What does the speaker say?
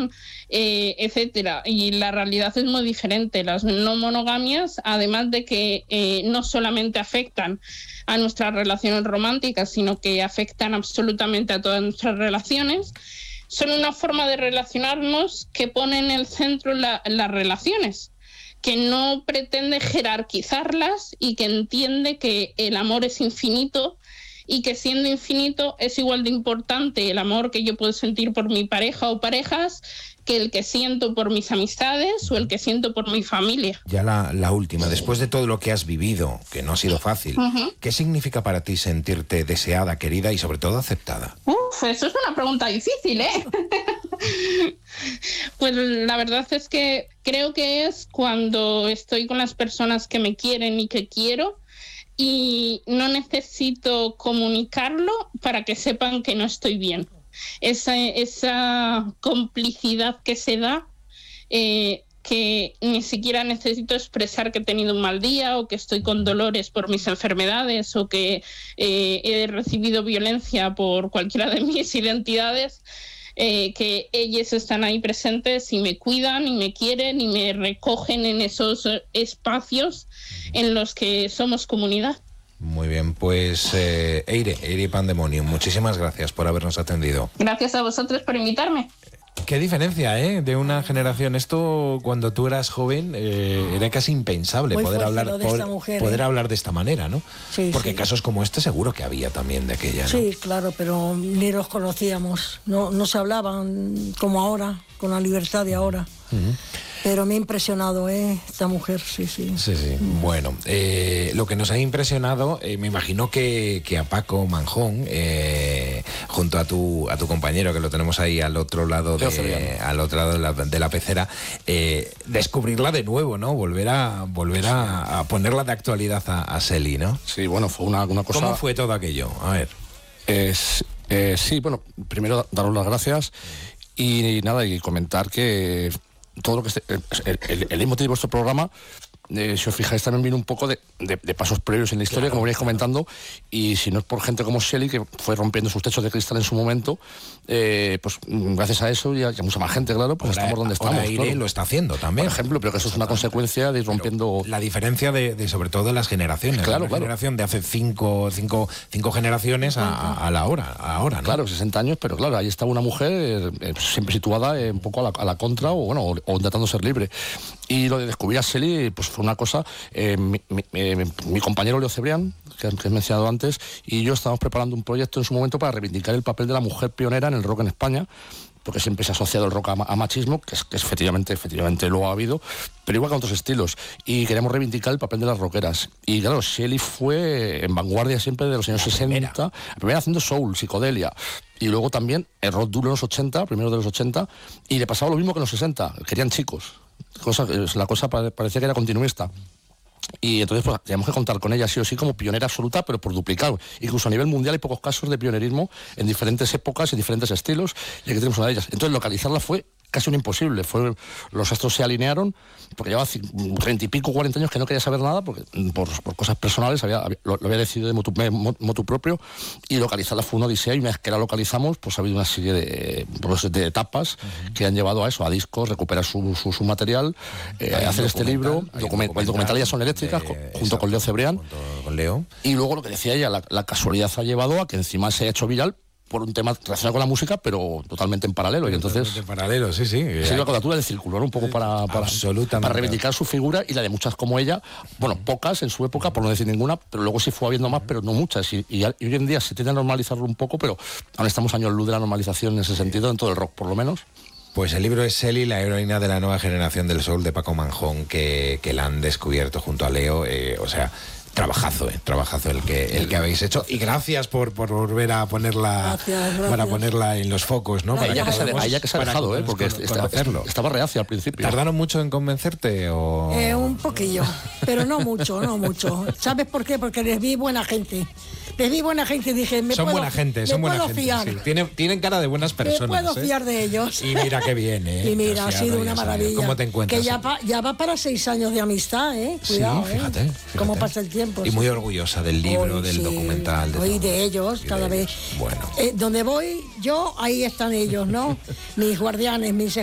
relación, etcétera. Y la realidad es muy diferente. Las no monogamias, además de que no solamente afectan a nuestras relaciones románticas, sino que afectan absolutamente a todas nuestras relaciones, son una forma de relacionarnos que pone en el centro las relaciones, que no pretende jerarquizarlas y que entiende que el amor es infinito y que siendo infinito es igual de importante el amor que yo puedo sentir por mi pareja o parejas que el que siento por mis amistades o el que siento por mi familia. Ya la última, después de todo lo que has vivido, que no ha sido fácil, ¿qué significa para ti sentirte deseada, querida y sobre todo aceptada? Eso es una pregunta difícil, ¿eh? Pues la verdad es que creo que es cuando estoy con las personas que me quieren y que quiero y no necesito comunicarlo para que sepan que no estoy bien. Esa complicidad que se da, que ni siquiera necesito expresar que he tenido un mal día o que estoy con dolores por mis enfermedades o que he recibido violencia por cualquiera de mis identidades, que ellos están ahí presentes y me cuidan y me quieren y me recogen en esos espacios en los que somos comunidad. Muy bien, pues Eire Pandemonium, muchísimas gracias por habernos atendido. Gracias a vosotros por invitarme. Qué diferencia, de una generación. Esto cuando tú eras joven era casi impensable poder hablar de esta manera, ¿no? Sí, porque casos como este seguro que había también de aquella, ¿no? Sí, claro, pero ni los conocíamos, no se hablaban como ahora, con la libertad de ahora. Pero me ha impresionado, esta mujer, sí. Bueno, lo que nos ha impresionado, me imagino que a Paco Manjón, junto a tu compañero, que lo tenemos ahí al otro lado de la pecera, descubrirla de nuevo, ¿no? Volver a ponerla de actualidad a Sely, ¿no? Sí, bueno, fue una cosa... ¿Cómo fue todo aquello? A ver. Sí, bueno, primero daros las gracias y nada, y comentar que todo lo que el leitmotiv de vuestro programa, si os fijáis, también viene un poco de pasos previos en la historia, como veníais comentando, y si no es por gente como Sely, que fue rompiendo sus techos de cristal en su momento, pues gracias a eso y a mucha más gente, claro, pues estamos donde estamos. Aire lo está haciendo también. Por ejemplo, pero que eso es una consecuencia de ir rompiendo... Pero la diferencia de sobre todo de las generaciones. Claro. Generación de hace cinco generaciones a la hora, ahora, ¿no? Claro, 60 años, pero claro, ahí estaba una mujer siempre situada un poco a la contra o intentando ser libre. Y lo de descubrir a Sely, pues fue una cosa, mi compañero Leo Cebrián, que he mencionado antes, y yo estábamos preparando un proyecto en su momento para reivindicar el papel de la mujer pionera en el rock en España, porque siempre se ha asociado el rock a machismo, que es efectivamente lo ha habido, pero igual que otros estilos, y queremos reivindicar el papel de las rockeras. Y claro, Sely fue en vanguardia siempre de los años 60, primero haciendo soul, psicodelia, y luego también el rock duro en los 80, primero de los 80, y le pasaba lo mismo que en los 60, querían chicos. La cosa parecía que era continuista. Y entonces pues teníamos que contar con ella sí o sí como pionera absoluta, pero por duplicado. Incluso a nivel mundial hay pocos casos de pionerismo en diferentes épocas y diferentes estilos, y aquí tenemos una de ellas. Entonces localizarla fue casi un imposible. Los astros se alinearon, porque llevaba 30 y pico, 40 años que no quería saber nada, porque por cosas personales lo había decidido de motu propio, y localizarla fue una odisea, y una vez que la localizamos, pues ha habido una serie de etapas que han llevado a eso, a discos, recuperar su material, hacer este libro, el documental Ya son eléctricas, junto con Leo Cebrián, y luego lo que decía ella, la casualidad ha llevado a que encima se ha hecho viral por un tema relacionado con la música, pero totalmente en paralelo. Y entonces... En paralelo, sí. Es la cuadratura del círculo, ¿no? Un poco para reivindicar su figura y la de muchas como ella. Bueno, pocas en su época, por no decir ninguna, pero luego sí fue habiendo más, pero no muchas. Y hoy en día se tiende a normalizarlo un poco, pero aún estamos años luz de la normalización en ese sentido, en todo el rock, por lo menos. Pues el libro es Sely, la heroína de la nueva generación del soul, de Paco Manjón, que la han descubierto junto a Leo. Trabajazo el que habéis hecho, y gracias por volver a ponerla para ponerla en los focos, ¿no? Ella que se ha dejado, porque estaba reacia al principio. ¿Tardaron mucho en convencerte o...? Un poquillo, pero no mucho. ¿Sabes por qué? Porque les vi buena gente. Les vi buena gente y dije, son buena gente. Fiar. Sí. Tienen cara de buenas personas. Me puedo fiar de ellos. Y mira qué bien, Y mira, ha sido una maravilla. ¿Cómo te encuentras? Que ya va para 6 años de amistad, Cuidado, sí, fíjate. Cómo pasa el tiempo. Y muy orgullosa del libro, del documental. De ellos, cada vez. Bueno. Donde voy yo, ahí están ellos, ¿no? Mis guardianes, mis